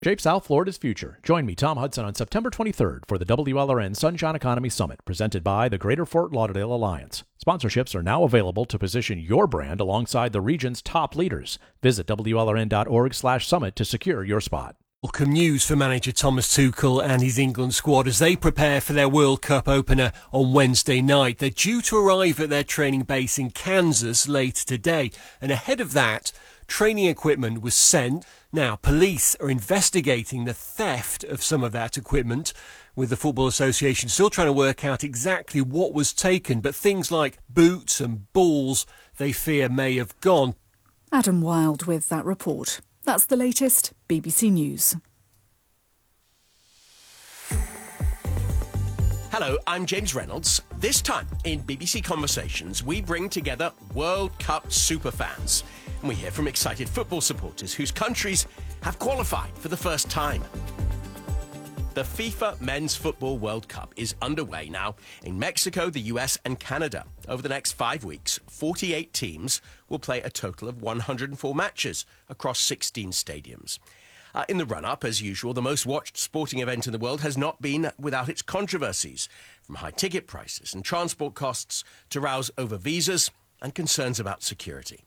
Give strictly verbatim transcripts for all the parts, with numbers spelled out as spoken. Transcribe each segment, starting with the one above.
Shape South Florida's future. Join me, Tom Hudson, on September twenty-third for the W L R N Sunshine Economy Summit, presented by the Greater Fort Lauderdale Alliance. Sponsorships are now available to position your brand alongside the region's top leaders. Visit W L R N dot org slash summit to secure your spot. Welcome news for manager Thomas Tuchel and his England squad as they prepare for their World Cup opener on Wednesday night. They're due to arrive at their training base in Kansas later today, and ahead of that, training equipment was sent. Now, police are investigating the theft of some of that equipment, with the Football Association still trying to work out exactly what was taken, but things like boots and balls they fear may have gone. Adam Wilde with that report. That's the latest B B C News. Hello, I'm James Reynolds. This time in B B C Conversations, we bring together World Cup superfans. And we hear from excited football supporters whose countries have qualified for the first time. The FIFA Men's Football World Cup is underway now in Mexico, the U S and Canada. Over the next five weeks, forty-eight teams will play a total of one hundred four matches across sixteen stadiums. Uh, in the run-up, as usual, the most watched sporting event in the world has not been without its controversies, from high ticket prices and transport costs to rows over visas and concerns about security.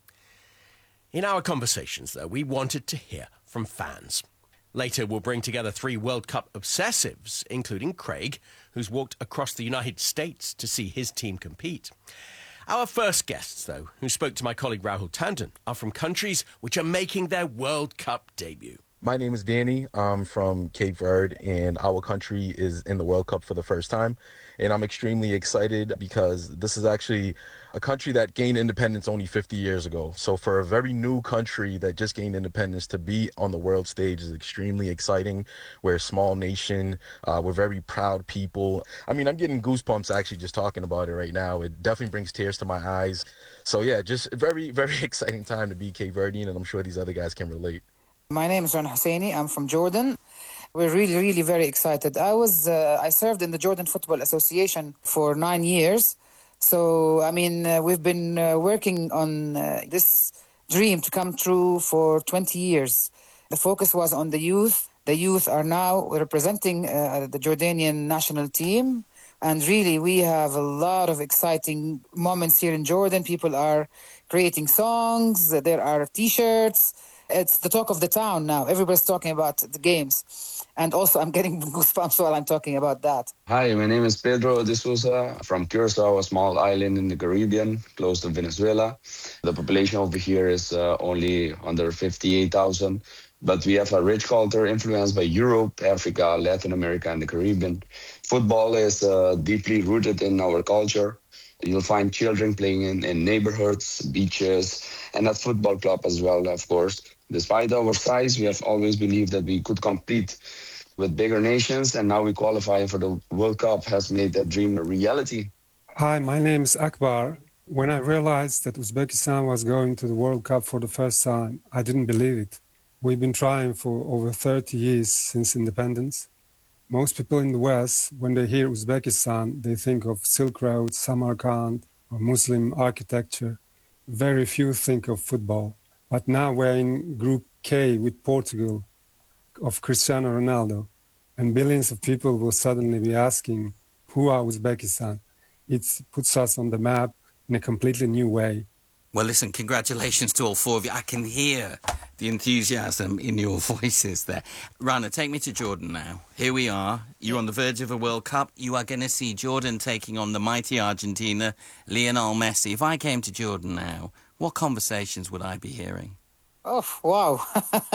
In our conversations, though, we wanted to hear from fans. Later, we'll bring together three World Cup obsessives, including Craig, who's walked across the United States to see his team compete. Our first guests, though, who spoke to my colleague Rahul Tandon, are from countries which are making their World Cup debut. My name is Danny. I'm from Cape Verde, and our country is in the World Cup for the first time. And I'm extremely excited because this is actually a country that gained independence only fifty years ago. So for a very new country that just gained independence to be on the world stage is extremely exciting. We're a small nation. Uh, we're very proud people. I mean, I'm getting goosebumps actually just talking about it right now. It definitely brings tears to my eyes. So yeah, just a very, very exciting time to be Cape Verdean, and I'm sure these other guys can relate. My name is Ron Husseini. I'm from Jordan. We're really, really very excited. I was, uh, I served in the Jordan Football Association for nine years. So, I mean, uh, we've been uh, working on uh, this dream to come true for twenty years. The focus was on the youth. The youth are now representing uh, the Jordanian national team. And really, we have a lot of exciting moments here in Jordan. People are creating songs. There are T-shirts. It's the talk of the town now. Everybody's talking about the games. And also, I'm getting goosebumps while I'm talking about that. Hi, my name is Pedro de Souza from Curacao, a small island in the Caribbean, close to Venezuela. The population over here is uh, only under fifty-eight thousand. But we have a rich culture influenced by Europe, Africa, Latin America, and the Caribbean. Football is uh, deeply rooted in our culture. You'll find children playing in, in neighborhoods, beaches, and at football club as well, of course. Despite our size, we have always believed that we could compete with bigger nations, and now we qualify for the World Cup has made that dream a reality. Hi, my name is Akbar. When I realized that Uzbekistan was going to the World Cup for the first time, I didn't believe it. We've been trying for over thirty years since independence. Most people in the West, when they hear Uzbekistan, they think of Silk Road, Samarkand, or Muslim architecture. Very few think of football. But now we're in Group K with Portugal of Cristiano Ronaldo, and billions of people will suddenly be asking, who are Uzbekistan? It puts us on the map in a completely new way. Well, listen, congratulations to all four of you. I can hear the enthusiasm in your voices there. Rana, take me to Jordan now. Here we are. You're on the verge of a World Cup. You are going to see Jordan taking on the mighty Argentina, Lionel Messi. If I came to Jordan now, what conversations would I be hearing? Oh, wow.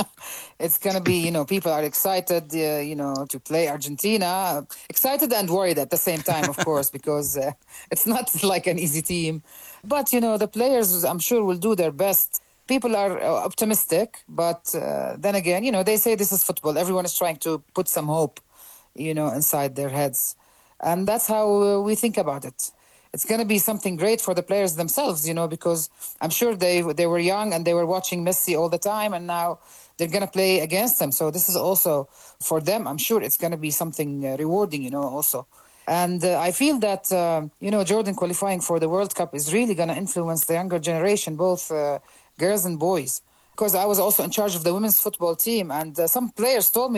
It's going to be, you know, people are excited, uh, you know, to play Argentina. Excited and worried at the same time, of course, because uh, it's not like an easy team. But, you know, the players, I'm sure, will do their best. People are uh, optimistic, but uh, then again, you know, they say this is football. Everyone is trying to put some hope, you know, inside their heads. And that's how uh, we think about it. It's going to be something great for the players themselves, you know, because I'm sure they they were young and they were watching Messi all the time, and now they're going to play against them. So this is also, for them, I'm sure it's going to be something uh, rewarding, you know, also. And uh, I feel that, uh, you know, Jordan qualifying for the World Cup is really going to influence the younger generation, both uh, girls and boys. because I was also in charge of the women's football team, and uh, some players told me